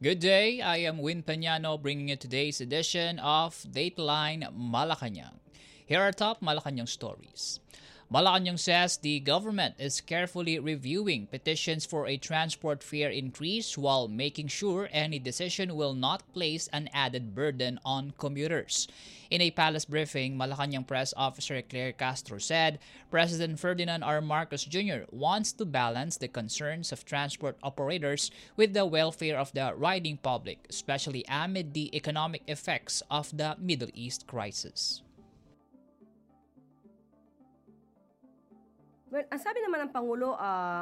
Good day, I am Win Peñano bringing you today's edition of Dateline Malacanang. Here are top Malacanang stories. Malacanang says the government is carefully reviewing petitions for a transport fare increase while making sure any decision will not place an added burden on commuters. In a palace briefing, Malacanang Press Officer Claire Castro said President Ferdinand R. Marcos Jr. wants to balance the concerns of transport operators with the welfare of the riding public, especially amid the economic effects of the Middle East crisis. Well, ang sabi naman ng Pangulo,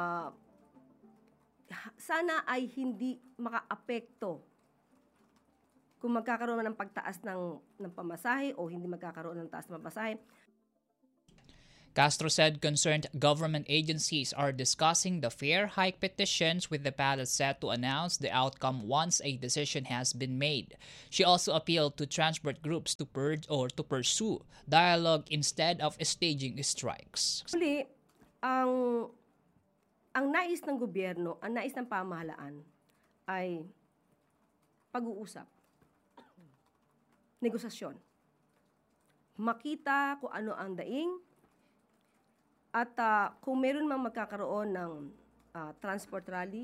sana ay hindi makaapekto kung magkakaroon ng pagtaas ng pamasahe o hindi magkakaroon ng taas ng pamasahe. Castro said concerned government agencies are discussing the fare hike petitions with the palace set to announce the outcome once a decision has been made. She also appealed to transport groups to pursue dialogue instead of staging strikes. Muli, ang nais ng gobyerno, ang nais ng pamahalaan ay pag-uusap, negosasyon. Makita kung ano ang daing at kung meron mang magkakaroon ng transport rally,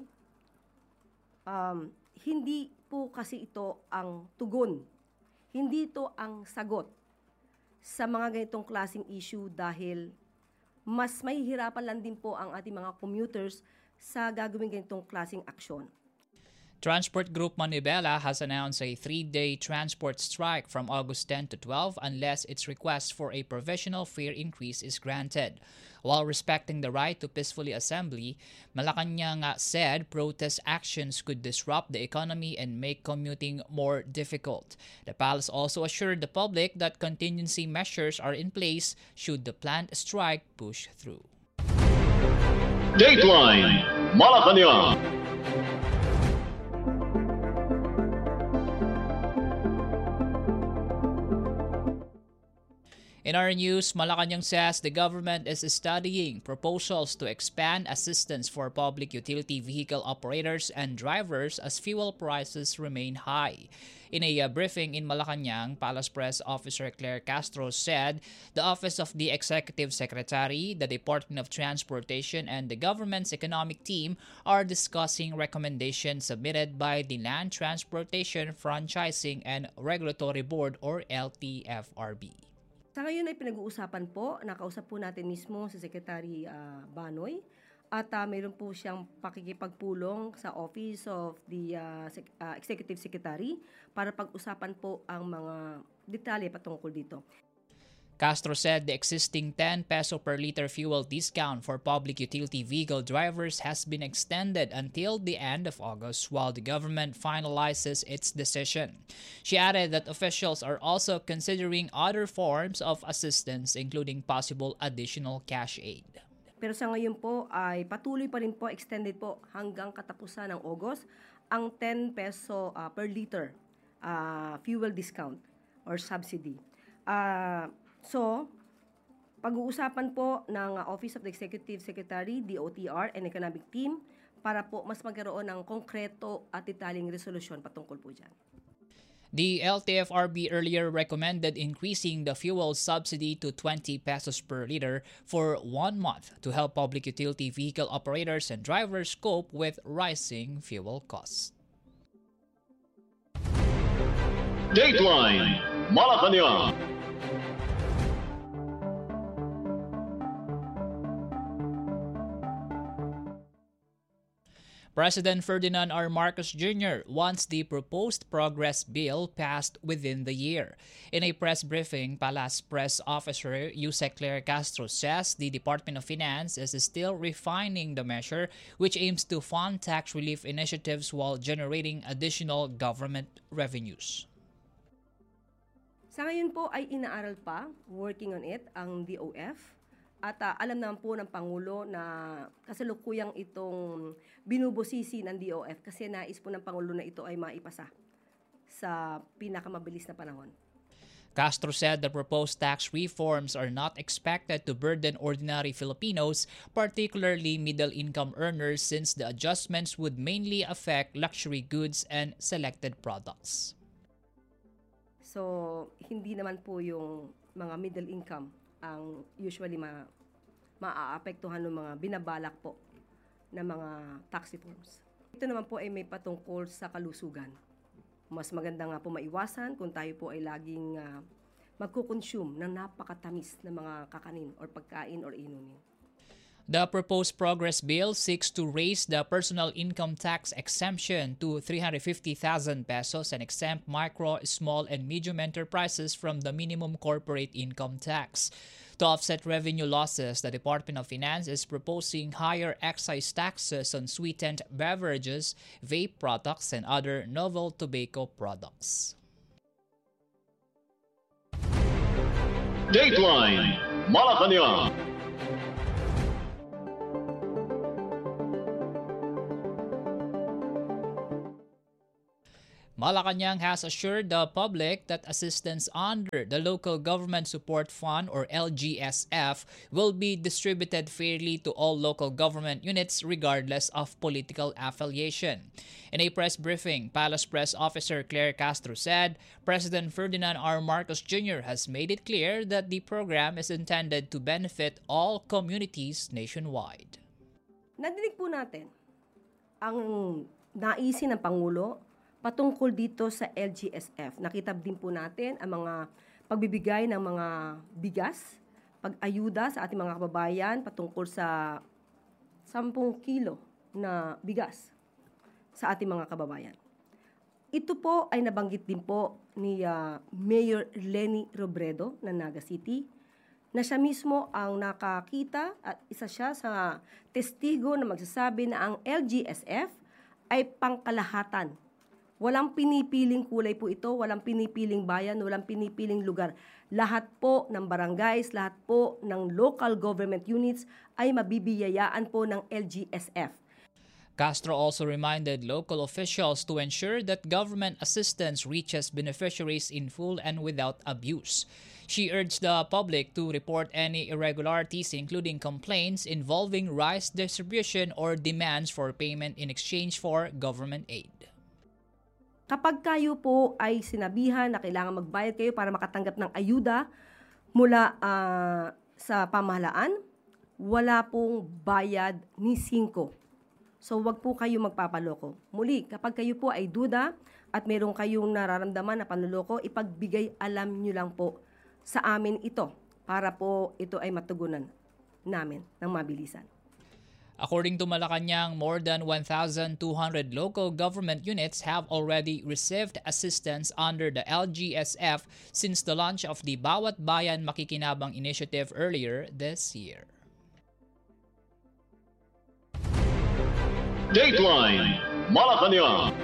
hindi po kasi ito ang tugon. Hindi ito ang sagot sa mga ganitong klaseng issue dahil mas mahihirapan lang din po ang ating mga commuters sa gagawin ganitong klaseng aksyon. Transport Group Manibela has announced a 3-day transport strike from August 10 to 12 unless its request for a provisional fare increase is granted. While respecting the right to peacefully assembly, Malacanang said protest actions could disrupt the economy and make commuting more difficult. The palace also assured the public that contingency measures are in place should the planned strike push through. Dateline Malacanang. In our news, Malacanang says the government is studying proposals to expand assistance for public utility vehicle operators and drivers as fuel prices remain high. In a briefing in Malacanang, Palace Press Officer Claire Castro said the Office of the Executive Secretary, the Department of Transportation, and the government's economic team are discussing recommendations submitted by the Land Transportation Franchising and Regulatory Board or LTFRB. Sa ngayon ay pinag-uusapan po, nakausap po natin mismo si Secretary Banoy at mayroon po siyang pakikipagpulong sa Office of the Executive Secretary para pag-usapan po ang mga detalye patungkol dito. Castro said the existing 10 peso per liter fuel discount for public utility vehicle drivers has been extended until the end of August while the government finalizes its decision. She added that officials are also considering other forms of assistance including possible additional cash aid. Pero sa ngayon po ay patuloy pa rin po, extended po hanggang katapusan ng August ang 10 peso per liter fuel discount or subsidy. So, pag-uusapan po ng Office of the Executive Secretary, DOTR, and Economic Team para po mas magkaroon ng konkreto at detalyeng resolusyon patungkol po dyan. The LTFRB earlier recommended increasing the fuel subsidy to 20 pesos per liter for 1 month to help public utility vehicle operators and drivers cope with rising fuel costs. Dateline Malacanang. President Ferdinand R. Marcos Jr. wants the proposed progress bill passed within the year. In a press briefing, Palace Press Officer Yusek Claire Castro says the Department of Finance is still refining the measure which aims to fund tax relief initiatives while generating additional government revenues. Sa ngayon po ay inaaral pa, working on it, ang DOF. At alam naman po ng Pangulo na kasalukuyang itong binubusisi ng DOF kasi nais po ng Pangulo na ito ay maipasa sa pinakamabilis na panahon. Castro said the proposed tax reforms are not expected to burden ordinary Filipinos, particularly middle-income earners, since the adjustments would mainly affect luxury goods and selected products. So, hindi naman po yung mga middle income ang usually maaapektuhan ng mga binabalak po na mga tax reforms. Ito naman po ay may patungkol sa kalusugan. Mas maganda nga po maiwasan kung tayo po ay laging magkukonsume ng napakatamis na mga kakanin or pagkain or inumin. The proposed progress bill seeks to raise the personal income tax exemption to 350,000 pesos and exempt micro, small, and medium enterprises from the minimum corporate income tax. To offset revenue losses, the Department of Finance is proposing higher excise taxes on sweetened beverages, vape products, and other novel tobacco products. Dateline Malacanang. Malacanang has assured the public that assistance under the Local Government Support Fund or LGSF will be distributed fairly to all local government units regardless of political affiliation. In a press briefing, Palace Press Officer Claire Castro said President Ferdinand R. Marcos Jr. has made it clear that the program is intended to benefit all communities nationwide. Nadinig po natin ang naisin ng Pangulo patungkol dito sa LGSF. Nakita din po natin ang mga pagbibigay ng mga bigas, pag-ayuda sa ating mga kababayan patungkol sa 10 kilo na bigas sa ating mga kababayan. Ito po ay nabanggit din po ni Mayor Leni Robredo ng Naga City na siya mismo ang nakakita at isa siya sa testigo na magsasabi na ang LGSF ay pangkalahatan. Walang pinipiling kulay po ito, walang pinipiling bayan, walang pinipiling lugar. Lahat po ng barangays, lahat po ng local government units ay mabibiyayaan po ng LGSF. Castro also reminded local officials to ensure that government assistance reaches beneficiaries in full and without abuse. She urged the public to report any irregularities, including complaints involving rice distribution or demands for payment in exchange for government aid. Kapag kayo po ay sinabihan na kailangan magbayad kayo para makatanggap ng ayuda mula sa pamahalaan, wala pong bayad ni 5. So wag po kayo magpapaloko. Muli, kapag kayo po ay duda at meron kayong nararamdaman na panloloko, ipagbigay alam nyo lang po sa amin ito para po ito ay matugunan namin ng mabilisan. According to Malacanang, more than 1,200 local government units have already received assistance under the LGSF since the launch of the Bawat Bayan Makikinabang initiative earlier this year. Dateline Malacanang.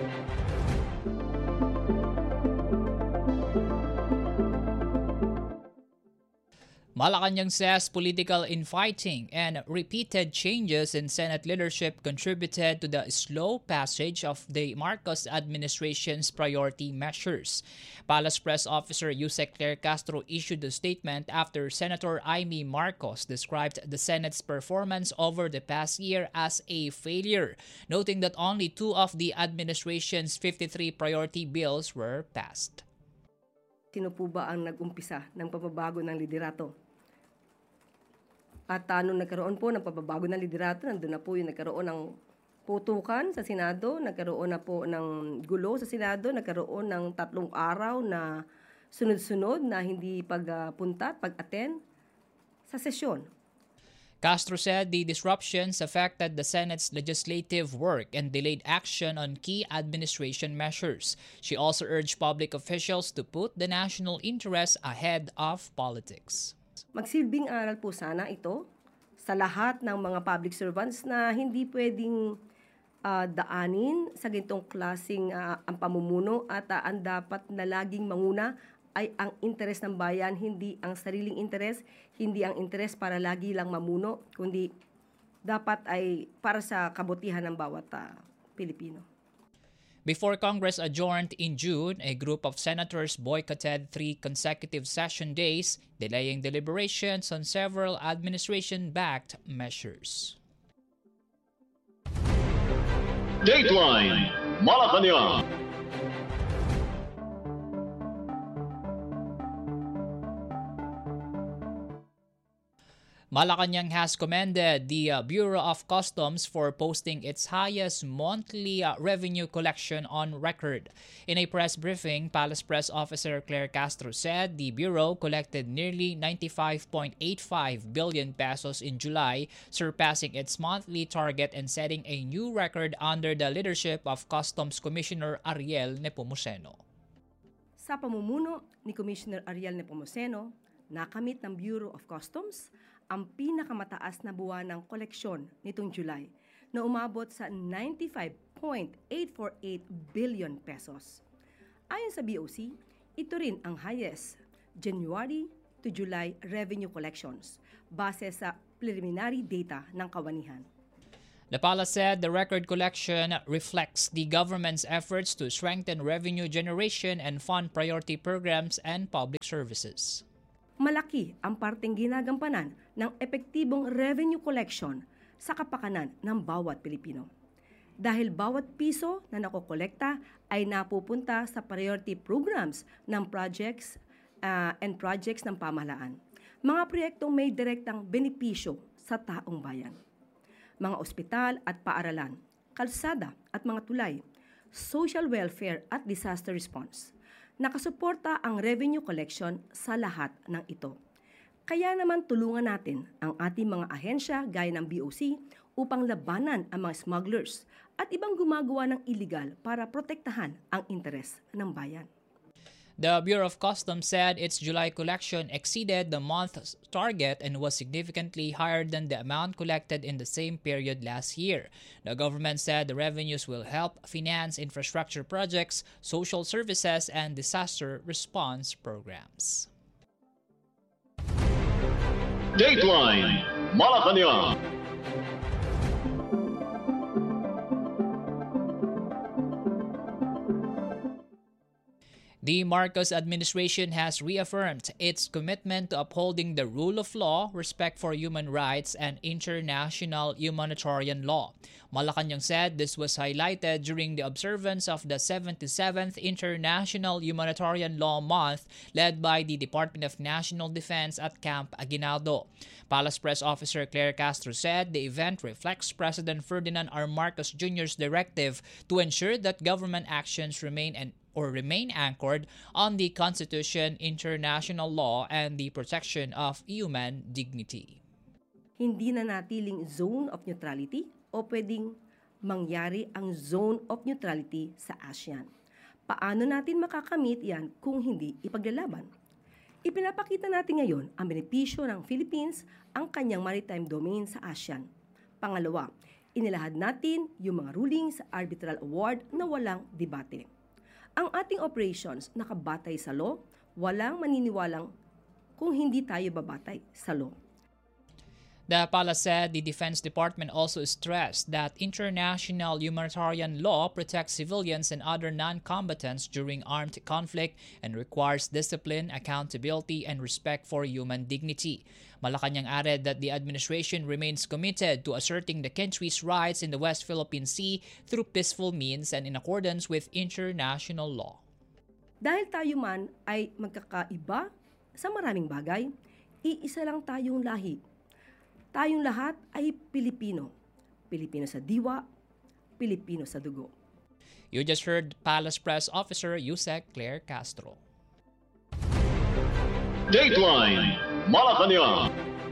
Malacanang says political infighting and repeated changes in Senate leadership contributed to the slow passage of the Marcos administration's priority measures. Palace Press Officer Yusek Claire Castro issued a statement after Senator Amy Marcos described the Senate's performance over the past year as a failure, noting that only 2 of the administration's 53 priority bills were passed. Sino po ba ang nag-umpisa ng pagbabago ng liderato? At nung nagkaroon po ng pagbabago ng liderato, nandun na po yung nagkaroon ng putukan sa Senado, nagkaroon na po ng gulo sa Senado, nagkaroon ng 3 araw na sunod-sunod na hindi pagpunta, pag-attend sa sesyon. Castro said the disruptions affected the Senate's legislative work and delayed action on key administration measures. She also urged public officials to put the national interest ahead of politics. Magsilbing aral po sana ito sa lahat ng mga public servants na hindi pwedeng daanin sa ganitong klaseng ang pamumuno at ang dapat na laging manguna ay ang interes ng bayan, hindi ang sariling interes, hindi ang interes para lagi lang mamuno, kundi dapat ay para sa kabutihan ng bawat Pilipino. Before Congress adjourned in June, a group of senators boycotted 3 consecutive session days, delaying deliberations on several administration-backed measures. Dateline Malacanang. Malacanang has commended the Bureau of Customs for posting its highest monthly revenue collection on record. In a press briefing, Palace Press Officer Claire Castro said the Bureau collected nearly 95.85 billion pesos in July, surpassing its monthly target and setting a new record under the leadership of Customs Commissioner Ariel Nepomuceno. Sa pamumuno ni Commissioner Ariel Nepomuceno, nakamit ng Bureau of Customs ang pinakamataas na buwan ng koleksyon nitong July na umabot sa 95.848 billion pesos. Ayon sa BOC, ito rin ang highest January to July revenue collections base sa preliminary data ng kawanihan. The palace said the record collection reflects the government's efforts to strengthen revenue generation and fund priority programs and public services. Malaki ang parteng ginagampanan ng epektibong revenue collection sa kapakanan ng bawat Pilipino. Dahil bawat piso na nakokolekta ay napupunta sa priority programs ng projects ng pamahalaan. Mga proyektong may direktang benepisyo sa taong bayan. Mga ospital at paaralan, kalsada at mga tulay, social welfare at disaster response. Nakasuporta ang revenue collection sa lahat ng ito. Kaya naman tulungan natin ang ating mga ahensya gaya ng BOC upang labanan ang mga smugglers at ibang gumagawa ng illegal para protektahan ang interes ng bayan. The Bureau of Customs said its July collection exceeded the month's target and was significantly higher than the amount collected in the same period last year. The government said the revenues will help finance infrastructure projects, social services, and disaster response programs. Dateline Malacanang. The Marcos administration has reaffirmed its commitment to upholding the rule of law, respect for human rights, and international humanitarian law. Malacanang said this was highlighted during the observance of the 77th International Humanitarian Law Month led by the Department of National Defense at Camp Aguinaldo. Palace Press Officer Claire Castro said the event reflects President Ferdinand R. Marcos Jr.'s directive to ensure that government actions remain anchored on the Constitution, international law, and the protection of human dignity. Hindi na natiling zone of neutrality o pwedeng mangyari ang zone of neutrality sa ASEAN. Paano natin makakamit yan kung hindi ipaglalaban? Ipinapakita natin ngayon ang benepisyo ng Philippines ang kanyang maritime domain sa ASEAN. Pangalawa, inilahad natin yung mga rulings sa arbitral award na walang debate. Ang ating operations nakabatay sa law, walang maniniwalang kung hindi tayo babatay sa law. The palace said the Defense Department also stressed that international humanitarian law protects civilians and other non-combatants during armed conflict and requires discipline, accountability, and respect for human dignity. Malacanang added that the administration remains committed to asserting the country's rights in the West Philippine Sea through peaceful means and in accordance with international law. Dahil tayo man ay magkakaiba sa maraming bagay, iisa lang tayong lahi. Tayong lahat ay Pilipino. Pilipino sa diwa, Pilipino sa dugo. You just heard Palace Press Officer Yusek Claire Castro. Dateline Malacanang.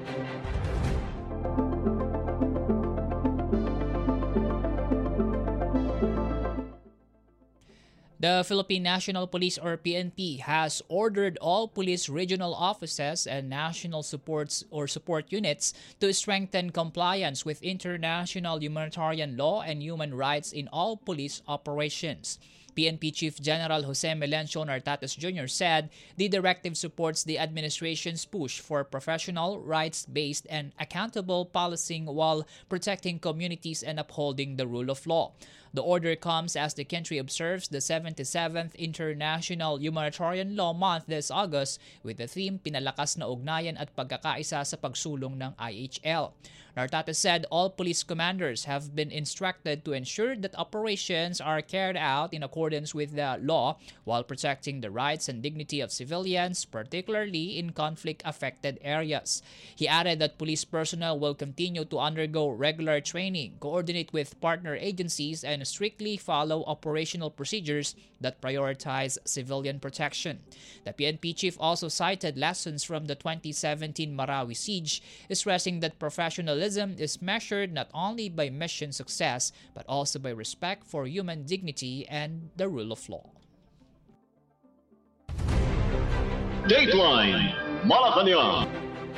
The Philippine National Police or PNP has ordered all police regional offices and national support units to strengthen compliance with international humanitarian law and human rights in all police operations. PNP Chief General Jose Melencio Nartates Jr. said the directive supports the administration's push for professional, rights-based, and accountable policing while protecting communities and upholding the rule of law. The order comes as the country observes the 77th International Humanitarian Law Month this August with the theme Pinalakas na Ugnayan at Pagkakaisa sa Pagsulong ng IHL. Nartates said all police commanders have been instructed to ensure that operations are carried out in accordance with the law while protecting the rights and dignity of civilians, particularly in conflict-affected areas. He added that police personnel will continue to undergo regular training, coordinate with partner agencies, and strictly follow operational procedures that prioritize civilian protection. The PNP chief also cited lessons from the 2017 Marawi siege, stressing that professionalism is measured not only by mission success but also by respect for human dignity and the rule of law. Dateline Malacanang.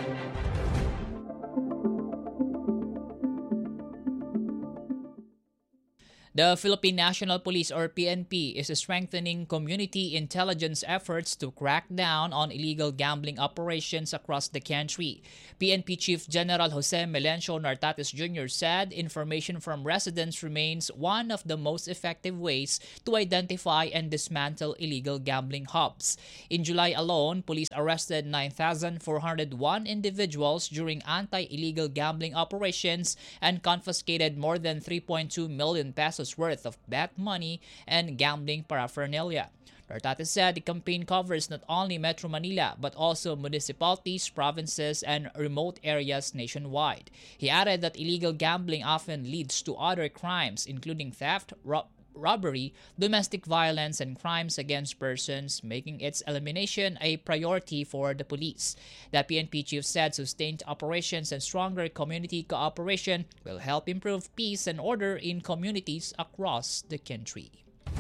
The Philippine National Police or PNP is strengthening community intelligence efforts to crack down on illegal gambling operations across the country. PNP Chief General Jose Melencio Nartates Jr. said information from residents remains one of the most effective ways to identify and dismantle illegal gambling hubs. In July alone, police arrested 9,401 individuals during anti-illegal gambling operations and confiscated more than 3.2 million pesos worth of bet money and gambling paraphernalia. Nartates said the campaign covers not only Metro Manila but also municipalities, provinces, and remote areas nationwide. He added that illegal gambling often leads to other crimes including theft, robbery, domestic violence, and crimes against persons, making its elimination a priority for the police. The PNP chief said sustained operations and stronger community cooperation will help improve peace and order in communities across the country.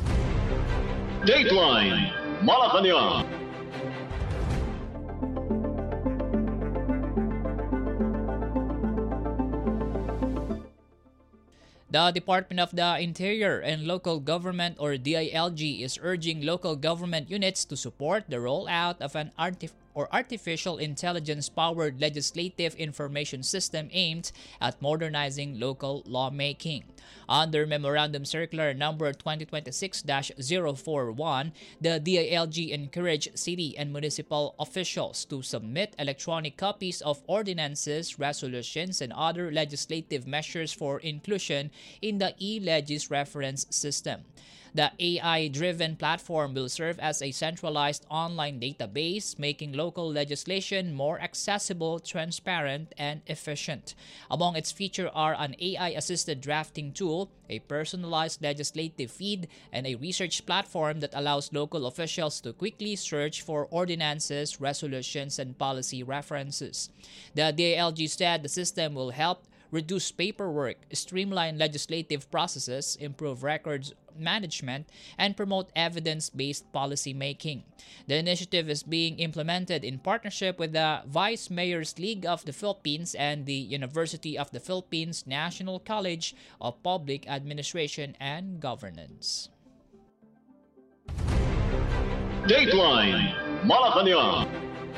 Dateline Malacanang. The Department of the Interior and Local Government or DILG is urging local government units to support the rollout of an artificial intelligence-powered legislative information system aimed at modernizing local lawmaking. Under Memorandum Circular Number 2026-041, the DILG encouraged city and municipal officials to submit electronic copies of ordinances, resolutions, and other legislative measures for inclusion in the e-Legis reference system. The AI-driven platform will serve as a centralized online database, making local legislation more accessible, transparent, and efficient. Among its features are an AI-assisted drafting tool, a personalized legislative feed, and a research platform that allows local officials to quickly search for ordinances, resolutions, and policy references. The DILG said the system will help reduce paperwork, streamline legislative processes, improve records management, and promote evidence-based policy making. The initiative is being implemented in partnership with the Vice Mayors League of the Philippines and the University of the Philippines National College of Public Administration and Governance. Dateline Malacanang.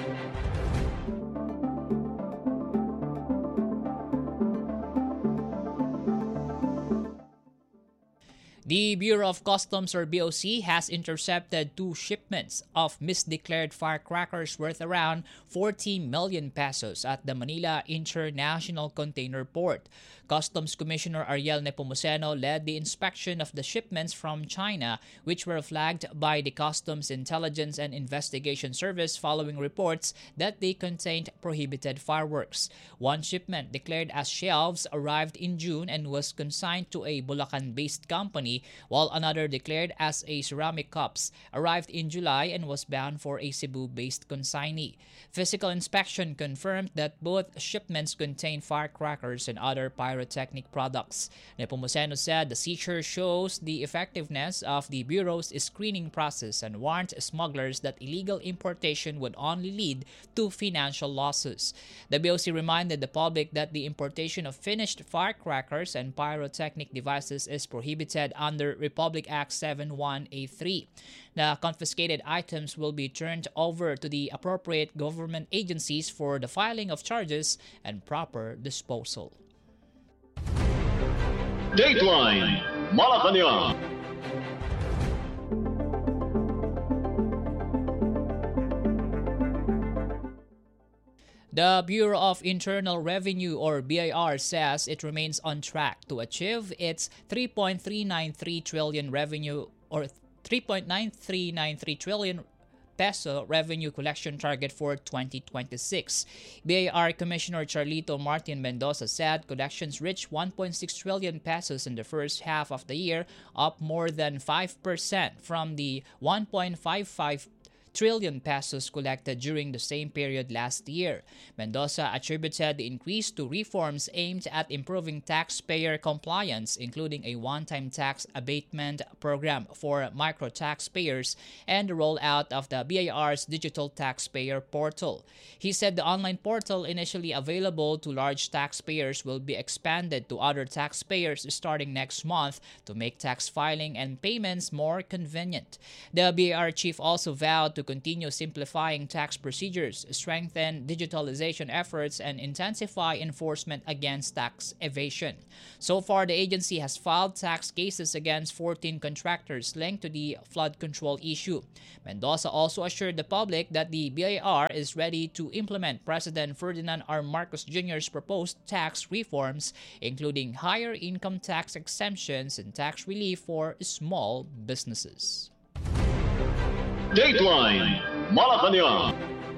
The Bureau of Customs or BOC has intercepted 2 shipments of misdeclared firecrackers worth around 40 million pesos at the Manila International Container Port. Customs Commissioner Ariel Nepomuceno led the inspection of the shipments from China, which were flagged by the Customs Intelligence and Investigation Service following reports that they contained prohibited fireworks. One shipment declared as shelves arrived in June and was consigned to a Bulacan-based company, while another declared as a ceramic cups arrived in July and was bound for a Cebu-based consignee. Physical inspection confirmed that both shipments contained firecrackers and other pyrotechnic products. Nepomuceno said the seizure shows the effectiveness of the Bureau's screening process and warned smugglers that illegal importation would only lead to financial losses. The BOC reminded the public that the importation of finished firecrackers and pyrotechnic devices is prohibited under Republic Act 7183. The confiscated items will be turned over to the appropriate government agencies for the filing of charges and proper disposal. Dateline Malacanang. The Bureau of Internal Revenue or BIR says it remains on track to achieve its 3.393 trillion revenue or 3.9393 trillion peso revenue collection target for 2026. BIR Commissioner Charlito Martin Mendoza said collections reached 1.6 trillion pesos in the first half of the year, up more than 5% from the 1.55 trillion pesos collected during the same period last year. Mendoza attributed the increase to reforms aimed at improving taxpayer compliance, including a one-time tax abatement program for micro taxpayers and the rollout of the BIR's digital taxpayer portal. He said the online portal, initially available to large taxpayers, will be expanded to other taxpayers starting next month to make tax filing and payments more convenient. The BIR chief also vowed to continue simplifying tax procedures, strengthen digitalization efforts, and intensify enforcement against tax evasion. So far, the agency has filed tax cases against 14 contractors linked to the flood control issue. Mendoza also assured the public that the BIR is ready to implement President Ferdinand R. Marcos Jr.'s proposed tax reforms, including higher income tax exemptions and tax relief for small businesses. Dateline Malacanang.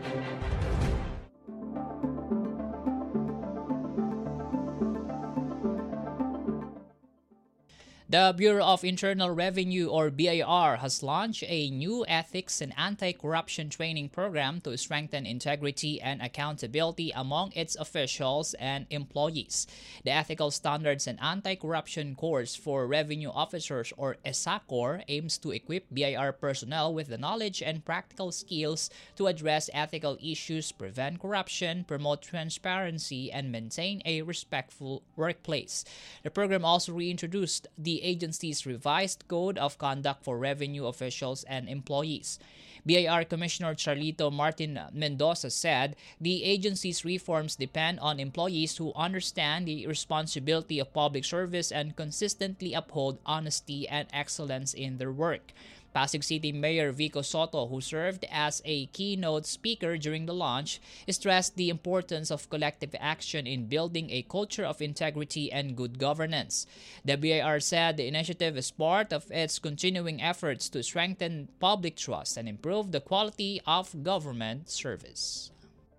The Bureau of Internal Revenue or BIR has launched a new ethics and anti-corruption training program to strengthen integrity and accountability among its officials and employees. The Ethical Standards and Anti-Corruption Course for Revenue Officers or ESACOR aims to equip BIR personnel with the knowledge and practical skills to address ethical issues, prevent corruption, promote transparency, and maintain a respectful workplace. The program also reintroduced the agency's revised Code of Conduct for revenue officials and employees. BIR Commissioner Charlito Martin Mendoza said the agency's reforms depend on employees who understand the responsibility of public service and consistently uphold honesty and excellence in their work. Pasig City Mayor Vico Soto, who served as a keynote speaker during the launch, stressed the importance of collective action in building a culture of integrity and good governance. The BIR said the initiative is part of its continuing efforts to strengthen public trust and improve the quality of government service.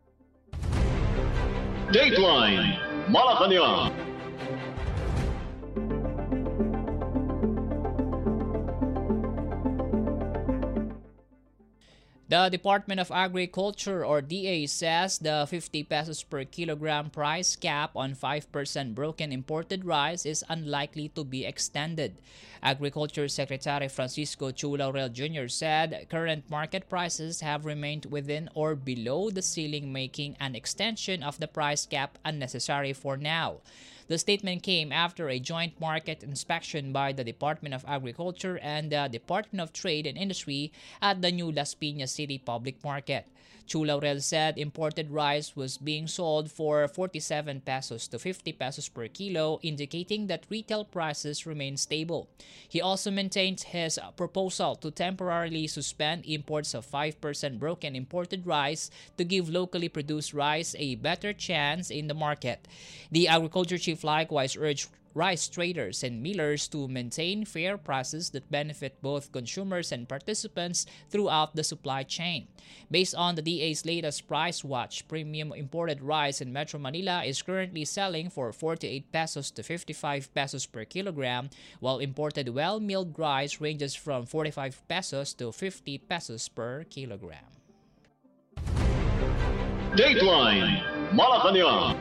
Dateline Malacanang. The Department of Agriculture or DA says the 50 pesos per kilogram price cap on 5% broken imported rice is unlikely to be extended. Agriculture Secretary Francisco Chu Laurel Jr. said current market prices have remained within or below the ceiling, making an extension of the price cap unnecessary for now. The statement came after a joint market inspection by the Department of Agriculture and the Department of Trade and Industry at the new Las Piñas City Public Market. Chu Laurel said imported rice was being sold for 47 pesos to 50 pesos per kilo, indicating that retail prices remain stable. He also maintained his proposal to temporarily suspend imports of 5% broken imported rice to give locally produced rice a better chance in the market. The agriculture chief likewise urged rice traders and millers to maintain fair prices that benefit both consumers and participants throughout the supply chain. Based on the DA's latest price watch, premium imported rice in Metro Manila is currently selling for 48 pesos to 55 pesos per kilogram, while imported well-milled rice ranges from 45 pesos to 50 pesos per kilogram. Dateline Malacanang.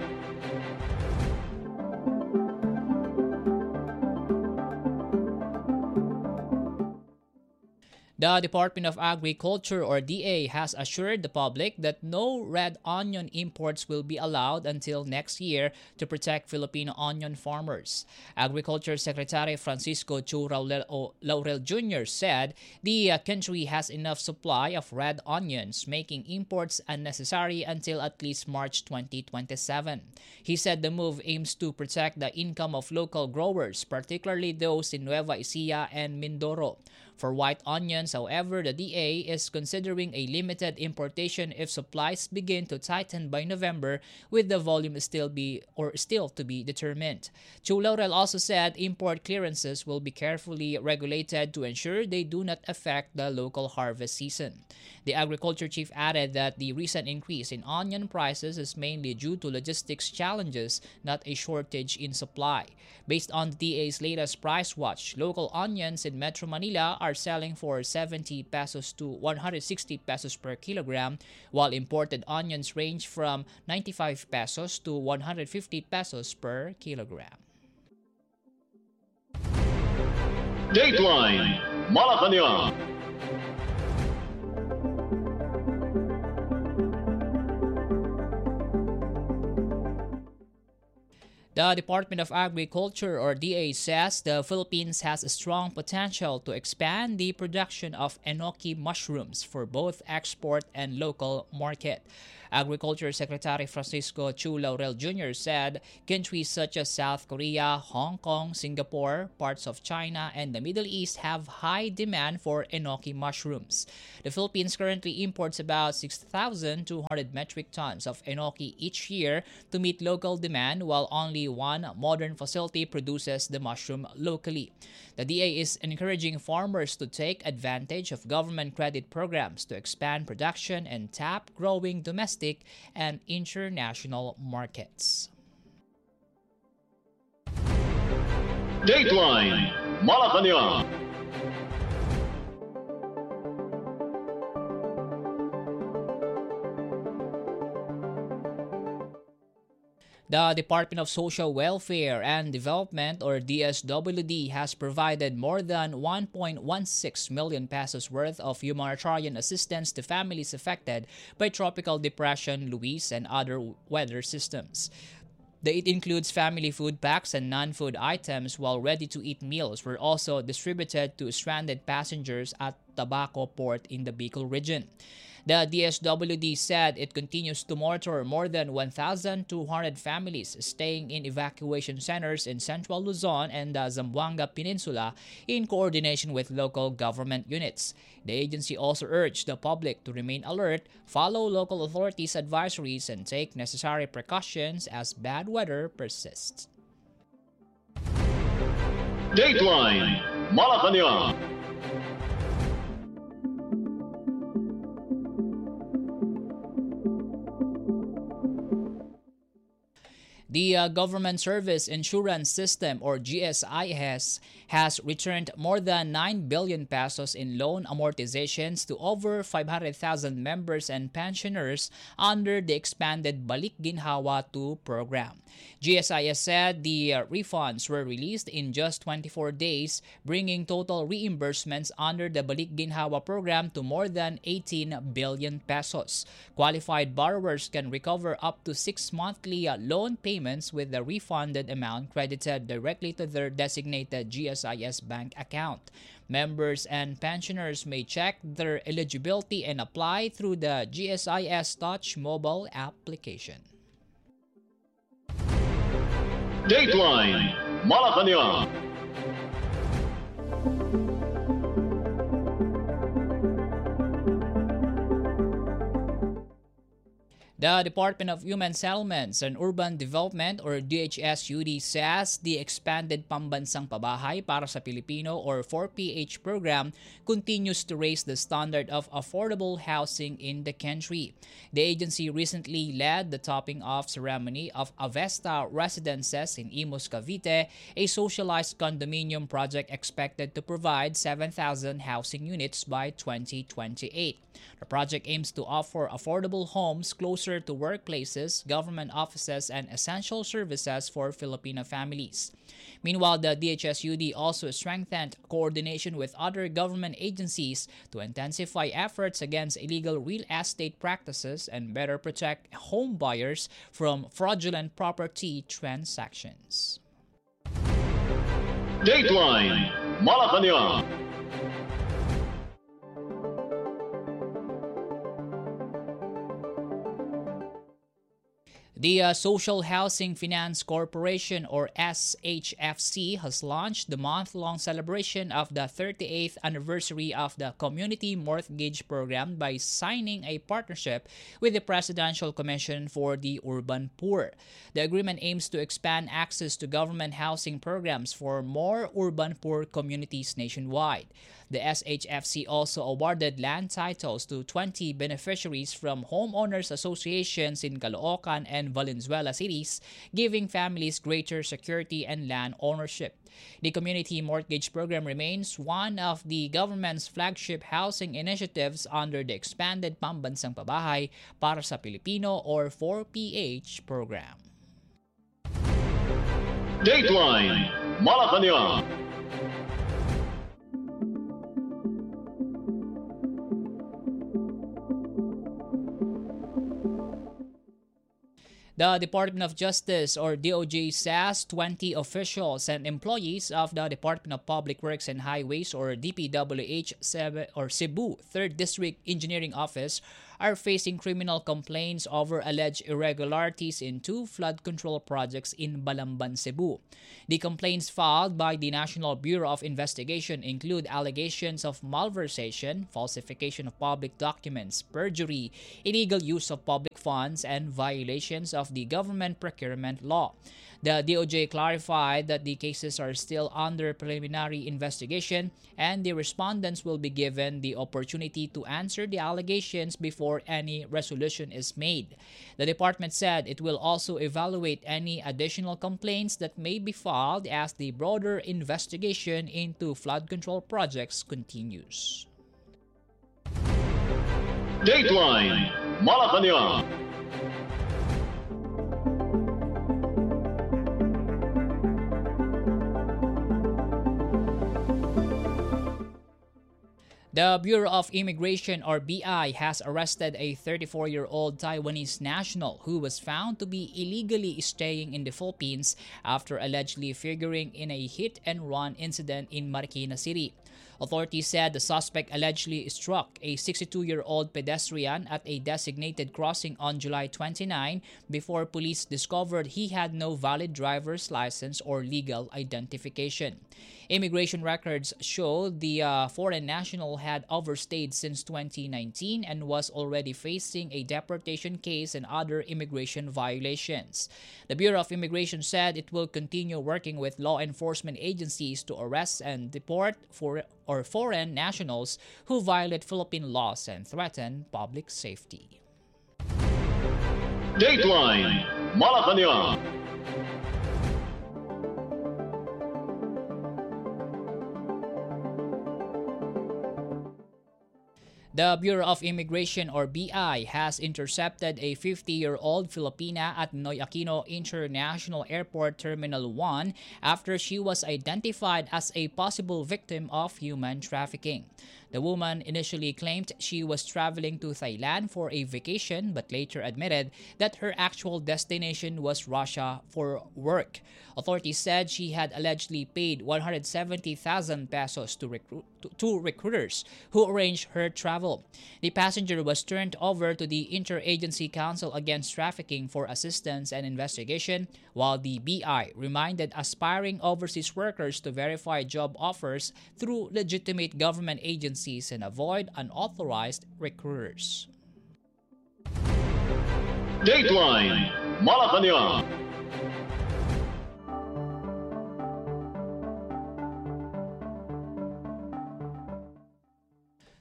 The Department of Agriculture or DA has assured the public that no red onion imports will be allowed until next year to protect Filipino onion farmers. Agriculture Secretary Francisco Chu Laurel Jr. said the country has enough supply of red onions, making imports unnecessary until at least March 2027. He said the move aims to protect the income of local growers, particularly those in Nueva Ecija and Mindoro. For white onions, however, the DA is considering a limited importation if supplies begin to tighten by November, with the volume still to be determined. Chu Laurel also said import clearances will be carefully regulated to ensure they do not affect the local harvest season. The agriculture chief added that the recent increase in onion prices is mainly due to logistics challenges, not a shortage in supply. Based on the DA's latest price watch, local onions in Metro Manila are selling for 70 pesos to 160 pesos per kilogram, while imported onions range from 95 pesos to 150 pesos per kilogram. Dateline Malacanang. The Department of Agriculture or DA says the Philippines has a strong potential to expand the production of enoki mushrooms for both export and local market. Agriculture Secretary Francisco Chu Laurel Jr. said countries such as South Korea, Hong Kong, Singapore, parts of China, and the Middle East have high demand for enoki mushrooms. The Philippines currently imports about 6,200 metric tons of enoki each year to meet local demand, while only one modern facility produces the mushroom locally. The DA is encouraging farmers to take advantage of government credit programs to expand production and tap growing domestic and international markets. Dateline Malacanang. The Department of Social Welfare and Development or DSWD has provided more than 1.16 million pesos worth of humanitarian assistance to families affected by Tropical Depression Luis and other weather systems. It includes family food packs and non-food items, while ready-to-eat meals were also distributed to stranded passengers at Tabaco Port in the Bicol region. The DSWD said it continues to monitor more than 1,200 families staying in evacuation centers in Central Luzon and the Zamboanga Peninsula in coordination with local government units. The agency also urged the public to remain alert, follow local authorities' advisories, and take necessary precautions as bad weather persists. Dateline Malacanang. The Government Service Insurance System or GSIS has returned more than 9 billion pesos in loan amortizations to over 500,000 members and pensioners under the expanded Balik Ginhawa 2 program. GSIS said the refunds were released in just 24 days, bringing total reimbursements under the Balik Ginhawa program to more than 18 billion pesos. Qualified borrowers can recover up to 6 monthly loan payments with the refunded amount credited directly to their designated GSIS bank account. Members and pensioners may check their eligibility and apply through the GSIS Touch mobile application. Dateline Malacanang. The Department of Human Settlements and Urban Development or DHSUD says the expanded Pambansang Pabahay para sa Pilipino or 4PH program continues to raise the standard of affordable housing in the country. The agency recently led the topping off ceremony of Avesta Residences in Imus, Cavite, a socialized condominium project expected to provide 7,000 housing units by 2028. The project aims to offer affordable homes closer closer to workplaces, government offices, and essential services for Filipino families. Meanwhile, the DHSUD also strengthened coordination with other government agencies to intensify efforts against illegal real estate practices and better protect home buyers from fraudulent property transactions. Dateline Malacanang. The Social Housing Finance Corporation, or SHFC, has launched the month-long celebration of the 38th anniversary of the Community Mortgage Program by signing a partnership with the Presidential Commission for the Urban Poor. The agreement aims to expand access to government housing programs for more urban poor communities nationwide. The SHFC also awarded land titles to 20 beneficiaries from homeowners associations in Caloocan and Valenzuela cities, giving families greater security and land ownership. The Community Mortgage Program remains one of the government's flagship housing initiatives under the expanded Pambansang Pabahay para sa Pilipino, or 4PH program. Dateline Malacanang. The Department of Justice, or DOJ, says 20 officials and employees of the Department of Public Works and Highways, or DPWH, Cebu 3rd District Engineering Office are facing criminal complaints over alleged irregularities in 2 flood control projects in Balamban, Cebu. The complaints filed by the National Bureau of Investigation include allegations of malversation, falsification of public documents, perjury, illegal use of public funds, and violations of the government procurement law. The DOJ clarified that the cases are still under preliminary investigation and the respondents will be given the opportunity to answer the allegations before any resolution is made. The department said it will also evaluate any additional complaints that may be filed as the broader investigation into flood control projects continues. Dateline Malacanang. The Bureau of Immigration, or BI, has arrested a 34-year-old Taiwanese national who was found to be illegally staying in the Philippines after allegedly figuring in a hit-and-run incident in Marikina City. Authorities said the suspect allegedly struck a 62-year-old pedestrian at a designated crossing on July 29 before police discovered he had no valid driver's license or legal identification. Immigration records show the foreign national had overstayed since 2019 and was already facing a deportation case and other immigration violations. The Bureau of Immigration said it will continue working with law enforcement agencies to arrest and deport foreign nationals who violate Philippine laws and threaten public safety. Dateline Malacanang. The Bureau of Immigration, or BI, has intercepted a 50-year-old Filipina at Noy Aquino International Airport Terminal 1 after she was identified as a possible victim of human trafficking. The woman initially claimed she was traveling to Thailand for a vacation but later admitted that her actual destination was Russia for work. Authorities said she had allegedly paid 170,000 pesos to recruiters who arranged her travel. The passenger was turned over to the Interagency Council Against Trafficking for assistance and investigation, while the BI reminded aspiring overseas workers to verify job offers through legitimate government agencies and avoid unauthorized recruiters. Dateline Malacanang.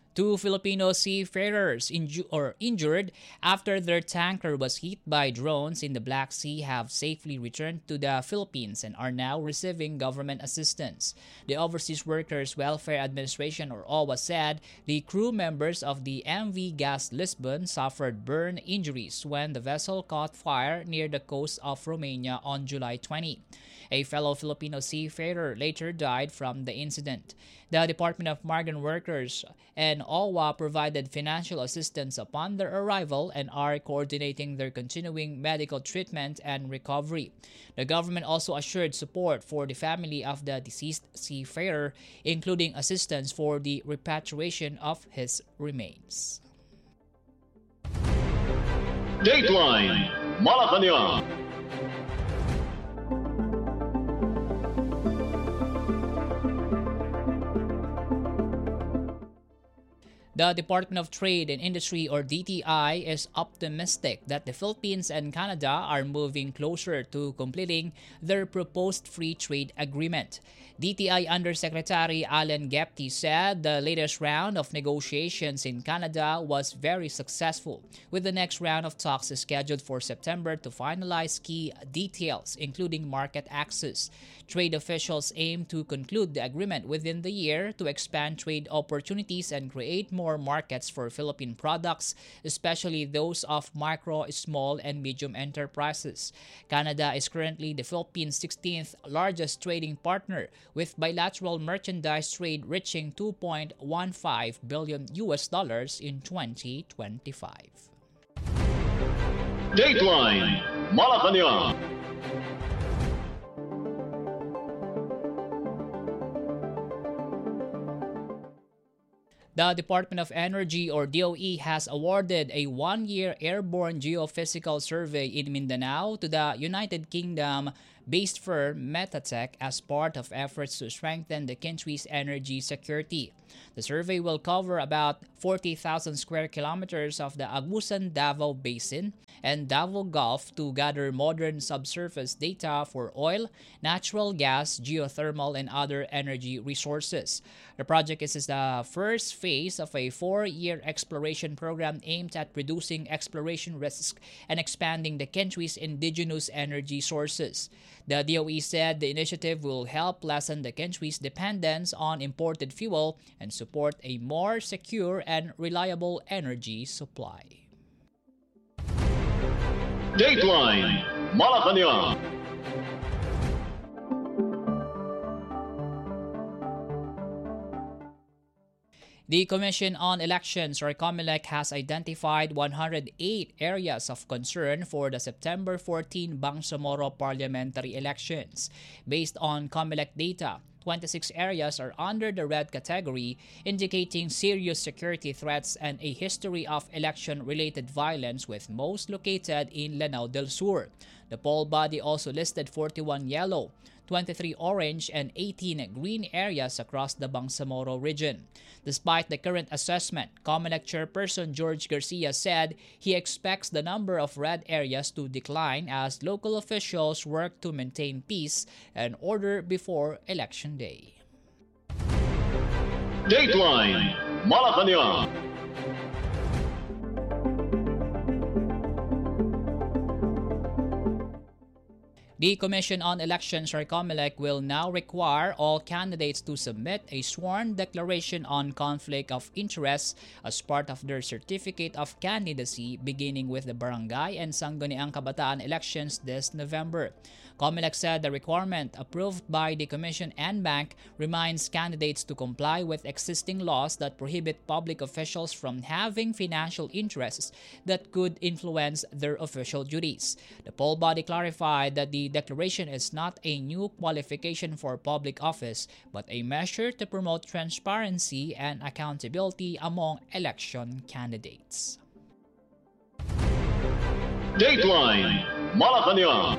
Two Filipino seafarers injured after their tanker was hit by drones in the Black Sea have safely returned to the Philippines and are now receiving government assistance. The Overseas Workers Welfare Administration, or OWA, said the crew members of the MV Gas Lisbon suffered burn injuries when the vessel caught fire near the coast of Romania on July 20. A fellow Filipino seafarer later died from the incident. The Department of Migrant Workers and OWA provided financial assistance upon their arrival and are coordinating their continuing medical treatment and recovery. The government also assured support for the family of the deceased seafarer, including assistance for the repatriation of his remains. Dateline Malacanang. The Department of Trade and Industry, or DTI, is optimistic that the Philippines and Canada are moving closer to completing their proposed free trade agreement. DTI Undersecretary Allen Gepti said the latest round of negotiations in Canada was very successful, with the next round of talks scheduled for September to finalize key details, including market access. Trade officials aim to conclude the agreement within the year to expand trade opportunities and create more markets for Philippine products, especially those of micro, small, and medium enterprises. Canada is currently the Philippines' 16th largest trading partner, with bilateral merchandise trade reaching $2.15 billion in 2025. Dateline Malacanang. The Department of Energy, or DOE, has awarded a one-year airborne geophysical survey in Mindanao to the United Kingdom-based firm Metatech as part of efforts to strengthen the country's energy security. The survey will cover about 40,000 square kilometers of the Agusan-Davao Basin and Davao Gulf to gather modern subsurface data for oil, natural gas, geothermal, and other energy resources. The project is the first phase of a 4-year exploration program aimed at reducing exploration risks and expanding the country's indigenous energy sources. The DOE said the initiative will help lessen the country's dependence on imported fuel and support a more secure and reliable energy supply. Dateline Malacanang. The Commission on Elections, or COMELEC, has identified 108 areas of concern for the September 14 Bangsamoro parliamentary elections. Based on COMELEC data, 26 areas are under the red category, indicating serious security threats and a history of election-related violence, with most located in Lanao del Sur. The poll body also listed 41 yellow, 23 orange, and 18 green areas across the Bangsamoro region. Despite the current assessment, COMELEC Chairperson George Garcia said he expects the number of red areas to decline as local officials work to maintain peace and order before Election Day. Dateline Malacanang. The Commission on Elections, or COMELEC, will now require all candidates to submit a sworn declaration on conflict of interest as part of their certificate of candidacy, beginning with the barangay and Sangguniang Kabataan elections this November. COMELEC said the requirement, approved by the Commission and Bank, reminds candidates to comply with existing laws that prohibit public officials from having financial interests that could influence their official duties. The poll body clarified that the declaration is not a new qualification for public office, but a measure to promote transparency and accountability among election candidates. Dateline Malacanang.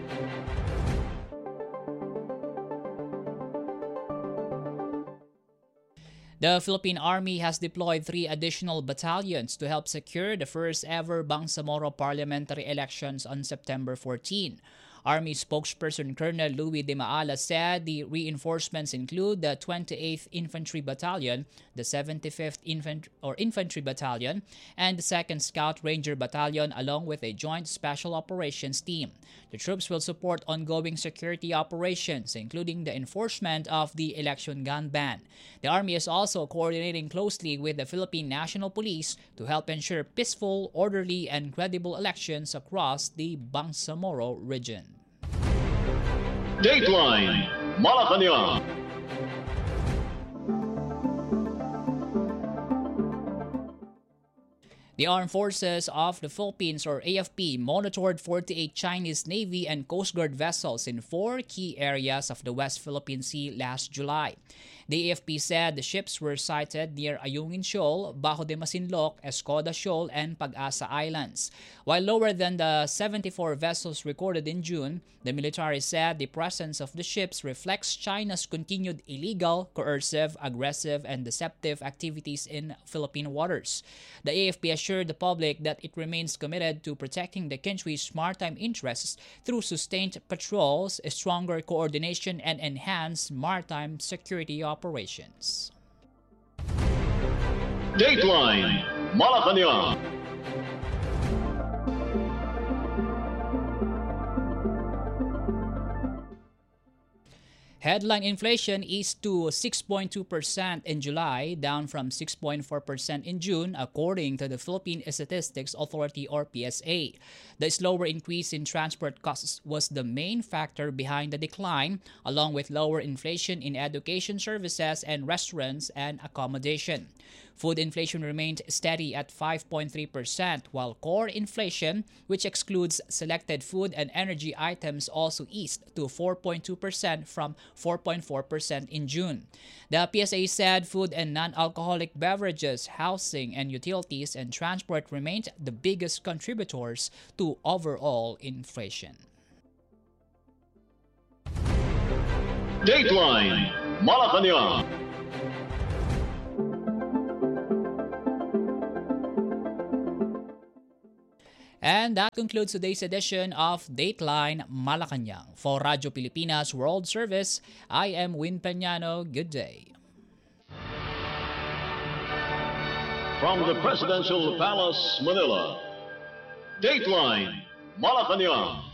The Philippine Army has deployed 3 additional battalions to help secure the first ever Bangsamoro parliamentary elections on September 14. Army spokesperson Colonel Louis de Maala said the reinforcements include the 28th Infantry Battalion, the 75th Infantry Battalion, and the 2nd Scout Ranger Battalion, along with a joint special operations team. The troops will support ongoing security operations, including the enforcement of the election gun ban. The Army is also coordinating closely with the Philippine National Police to help ensure peaceful, orderly, and credible elections across the Bangsamoro region. Dateline Malacanang. The Armed Forces of the Philippines, or AFP, monitored 48 Chinese Navy and Coast Guard vessels in 4 key areas of the West Philippine Sea last July. The AFP said the ships were sighted near Ayungin Shoal, Bajo de Masinloc, Escoda Shoal, and Pag-asa Islands. While lower than the 74 vessels recorded in June, the military said the presence of the ships reflects China's continued illegal, coercive, aggressive, and deceptive activities in Philippine waters. The AFP assured the public that it remains committed to protecting the country's maritime interests through sustained patrols, stronger coordination, and enhanced maritime security operations. Dateline Malacanang. Headline inflation eased to 6.2% in July, down from 6.4% in June, according to the Philippine Statistics Authority, or PSA. The slower increase in transport costs was the main factor behind the decline, along with lower inflation in education services and restaurants and accommodation. Food inflation remained steady at 5.3%, while core inflation, which excludes selected food and energy items, also eased to 4.2% from 4.4% in June. The PSA said food and non-alcoholic beverages, housing and utilities, and transport remained the biggest contributors to overall inflation. Dateline Malacanang. And that concludes today's edition of Dateline Malacanang. For Radyo Pilipinas World Service, I am Win Peñano. Good day. From the Presidential Palace, Manila, Dateline Malacanang.